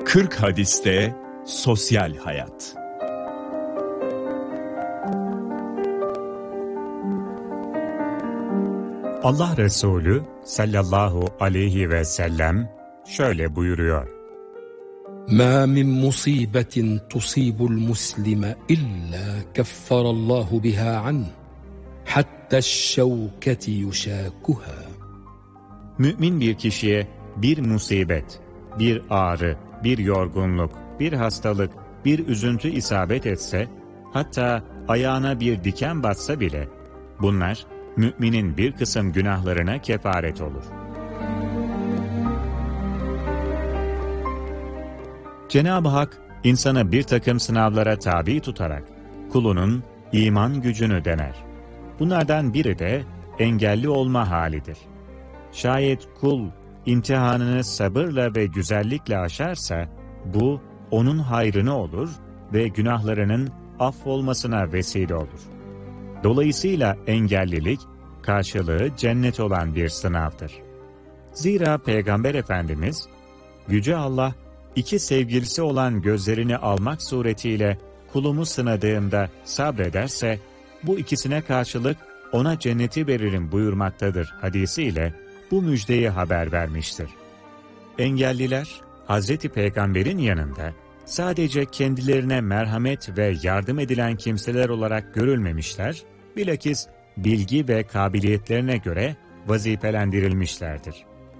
40 hadiste sosyal hayat. Allah Resulü sallallahu aleyhi ve sellem şöyle buyuruyor: مَا مِنْ مُصِيبَةٍ تُصِيبُ الْمُسْلِمَ إِلَّا كَفَّرَ اللّٰهُ بِهَا عَنْهُ حَتَّى الشَّوْكَةِ يُشَاكُهَا. Mümin bir kişiye bir musibet, bir ağrı, bir yorgunluk, bir hastalık, bir üzüntü isabet etse, hatta ayağına bir diken batsa bile, bunlar müminin bir kısım günahlarına kefaret olur. Cenab-ı Hak, insanı bir takım sınavlara tabi tutarak, kulunun iman gücünü dener. Bunlardan biri de engelli olma halidir. Şayet kul, imtihanını sabırla ve güzellikle aşarsa, bu onun hayrına olur ve günahlarının affolmasına vesile olur. Dolayısıyla engellilik, karşılığı cennet olan bir sınavdır. Zira Peygamber Efendimiz, Yüce Allah, iki sevgilisi olan gözlerini almak suretiyle kulumu sınadığımda sabrederse, bu ikisine karşılık ona cenneti veririm buyurmaktadır hadisiyle bu müjdeyi haber vermiştir. Engelliler, Hazreti Peygamber'in yanında sadece kendilerine merhamet ve yardım edilen kimseler olarak görülmemişler, bilakis bilgi ve kabiliyetlerine göre vazifelendirilmişlerdir.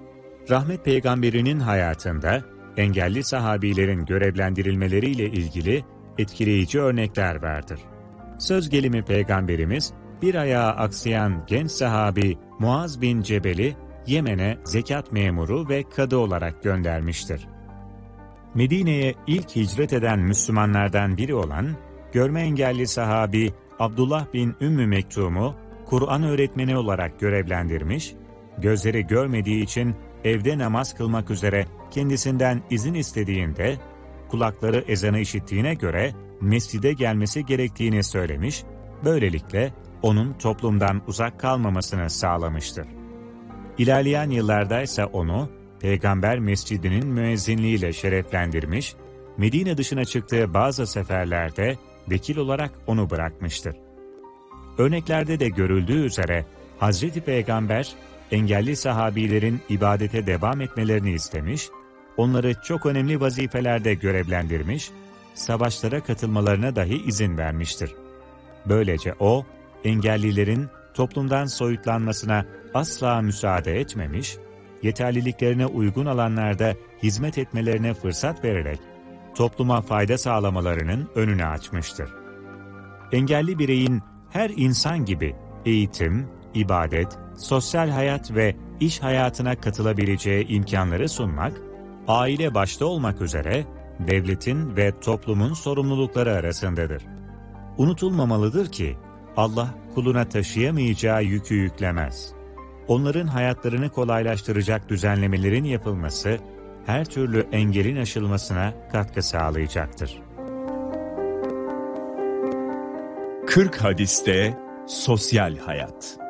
Rahmet Peygamberinin hayatında engelli sahabilerin görevlendirilmeleriyle ilgili etkileyici örnekler vardır. Söz gelimi Peygamberimiz, bir ayağı aksayan genç sahabi Muaz bin Cebel'i Yemen'e zekat memuru ve kadı olarak göndermiştir. Medine'ye ilk hicret eden Müslümanlardan biri olan görme engelli sahabi Abdullah bin Ümmü Mektum'u Kur'an öğretmeni olarak görevlendirmiş, gözleri görmediği için evde namaz kılmak üzere kendisinden izin istediğinde, kulakları ezanı işittiğine göre mescide gelmesi gerektiğini söylemiş, böylelikle onun toplumdan uzak kalmamasını sağlamıştır. İlerleyen yıllarda ise onu Peygamber Mescidi'nin müezzinliğiyle şereflendirmiş, Medine dışına çıktığı bazı seferlerde vekil olarak onu bırakmıştır. Örneklerde de görüldüğü üzere Hazreti Peygamber, engelli sahabilerin ibadete devam etmelerini istemiş, onları çok önemli vazifelerde görevlendirmiş, savaşlara katılmalarına dahi izin vermiştir. Böylece o, engellilerin toplumdan soyutlanmasına asla müsaade etmemiş, yeterliliklerine uygun alanlarda hizmet etmelerine fırsat vererek topluma fayda sağlamalarının önünü açmıştır. Engelli bireyin her insan gibi eğitim, ibadet, sosyal hayat ve iş hayatına katılabileceği imkanları sunmak, aile başta olmak üzere devletin ve toplumun sorumlulukları arasındadır. Unutulmamalıdır ki, Allah kuluna taşıyamayacağı yükü yüklemez. Onların hayatlarını kolaylaştıracak düzenlemelerin yapılması, her türlü engelin aşılmasına katkı sağlayacaktır. 40 hadiste sosyal hayat.